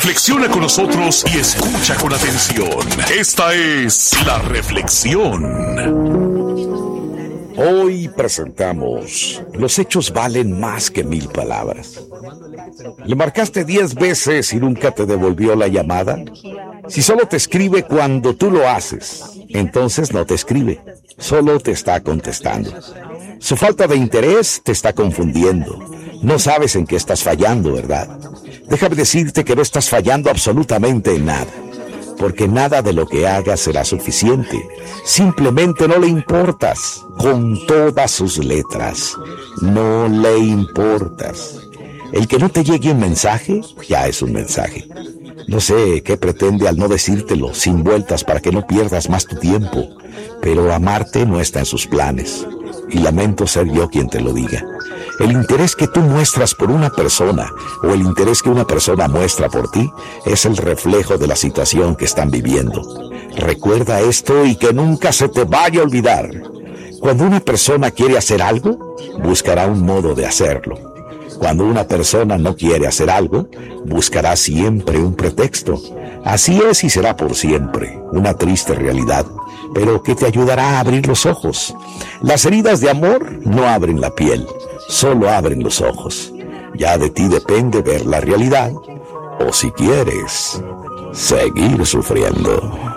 Reflexiona con nosotros y escucha con atención. Esta es La Reflexión. Hoy presentamos: los hechos valen más que 1000 palabras. ¿Le marcaste 10 veces y nunca te devolvió la llamada? Si solo te escribe cuando tú lo haces, entonces no te escribe, solo te está contestando. Su falta de interés te está confundiendo. No sabes en qué estás fallando, ¿verdad? Déjame decirte que no estás fallando absolutamente en nada, porque nada de lo que hagas será suficiente. Simplemente no le importas, con todas sus letras. No le importas. El que no te llegue un mensaje, ya es un mensaje. No sé qué pretende al no decírtelo sin vueltas para que no pierdas más tu tiempo, pero amarte no está en sus planes, y lamento ser yo quien te lo diga. El interés que tú muestras por una persona o el interés que una persona muestra por ti es el reflejo de la situación que están viviendo. Recuerda esto y que nunca se te vaya a olvidar. Cuando una persona quiere hacer algo, buscará un modo de hacerlo. Cuando una persona no quiere hacer algo, buscará siempre un pretexto. Así es y será por siempre, una triste realidad, pero que te ayudará a abrir los ojos. Las heridas de amor no abren la piel, solo abren los ojos. Ya de ti depende ver la realidad, o si quieres, seguir sufriendo.